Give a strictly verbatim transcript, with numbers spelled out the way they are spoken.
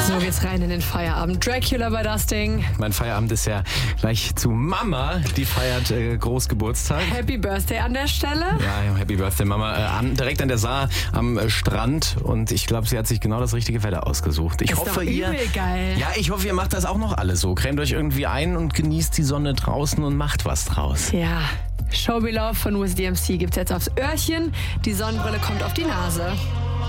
So geht's rein in den Feierabend. Dracula bei das Ding. Mein Feierabend ist ja gleich zu Mama, die feiert äh, Großgeburtstag. Happy Birthday an der Stelle. Ja, Happy Birthday Mama. Äh, an, direkt an der Saar am äh, Strand und ich glaube, sie hat sich genau das richtige Wetter ausgesucht. Ich ist hoffe, doch ihr übel geil. Ja, ich hoffe, ihr macht das auch noch alle so. Cremt euch irgendwie ein und genießt die Sonne draußen und macht was draus. Ja. Show Me Love von Wiz D M C gibt's jetzt aufs Öhrchen. Die Sonnenbrille kommt auf die Nase.